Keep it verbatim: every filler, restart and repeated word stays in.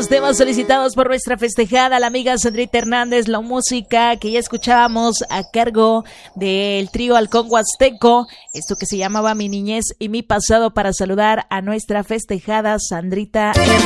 los temas solicitados por nuestra festejada, la amiga Sandrita Hernández, la música que ya escuchábamos a cargo del trío Halcón Huasteco, esto que se llamaba Mi Niñez y Mi Pasado, para saludar a nuestra festejada Sandrita Hernández.